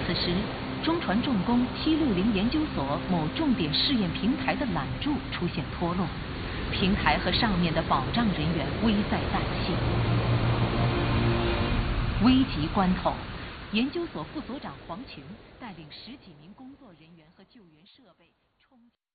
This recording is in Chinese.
此时，中传重工760研究所某重点试验平台的缆柱出现脱落，平台和上面的保障人员危在旦夕。危急关头，研究所副所长黄群带领10几名工作人员和救援设备冲。